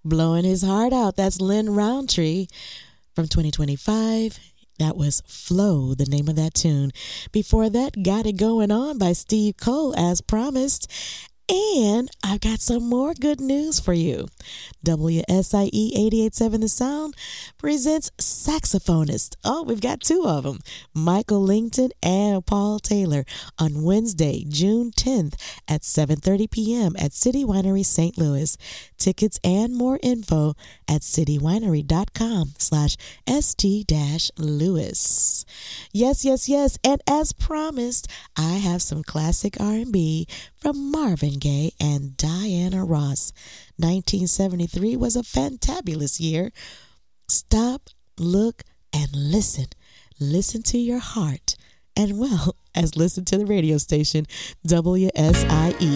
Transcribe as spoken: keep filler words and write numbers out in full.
Blowing His Heart Out. That's Lynn Roundtree from twenty twenty-five. That was Flow, the name of that tune. Before that, Got It Going On by Steve Cole, as promised. And I've got some more good news for you. W S I E eighty-eight point seven The Sound presents saxophonist. Oh, we've got two of them, Michael Langton and Paul Taylor, on Wednesday, June tenth at seven thirty p.m. at City Winery Saint Louis. Tickets and more info at citywinery.com slash st dash Louis. Yes, yes, yes. And as promised, I have some classic R and B from Marvin Gaye and Diana Ross. nineteen seventy-three was a fantabulous year. Stop, look, and listen. Listen to your heart. And well, as listen to the radio station W S I E